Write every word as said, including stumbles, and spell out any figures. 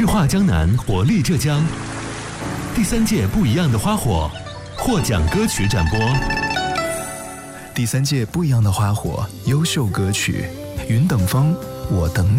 诗画江南，活力浙江。第三届不一样的花火获奖歌曲展播。 第三届不一样的花火优秀歌曲《云等风我等你》。